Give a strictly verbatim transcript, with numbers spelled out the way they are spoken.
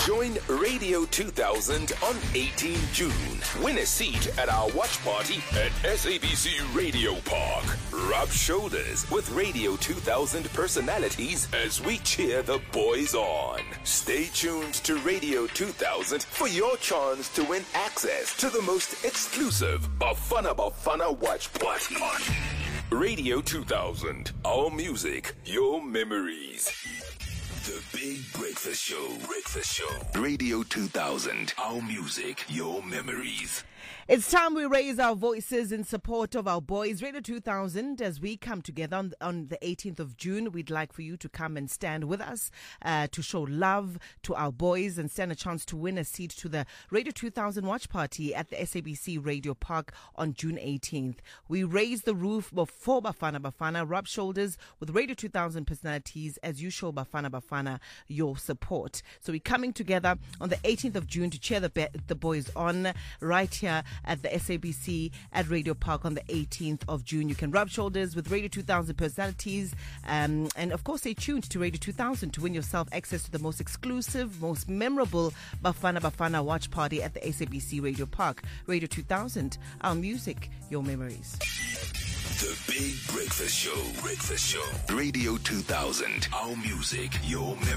Join Radio two thousand on eighteenth of June. Win a seat at our watch party at S A B C Radio Park. Rub shoulders with Radio two thousand personalities as we cheer the boys on. Stay tuned to Radio two thousand for your chance to win access to the most exclusive Bafana Bafana watch party. Radio two thousand, our music, your memories. The Big Breakfast Show. Breakfast Show. Radio two thousand. Our music, your memories. It's time we raise our voices in support of our boys. Radio two thousand, as we come together on, on the eighteenth of June, we'd like for you to come and stand with us uh, to show love to our boys and stand a chance to win a seat to the Radio two thousand watch party at the S A B C Radio Park on June eighteenth. We raise the roof for Bafana Bafana, rub shoulders with Radio two thousand personalities as you show Bafana Bafana your support. So we're coming together on the eighteenth of June to cheer the, be- the boys on right here at the S A B C at Radio Park on the eighteenth of June. You can rub shoulders with Radio two thousand personalities um, and of course stay tuned to Radio two thousand to win yourself access to the most exclusive, most memorable Bafana Bafana watch party at the S A B C Radio Park. Radio two thousand, our music, your memories. The Big Breakfast Show. Breakfast Show. Radio two thousand, our music, your memories.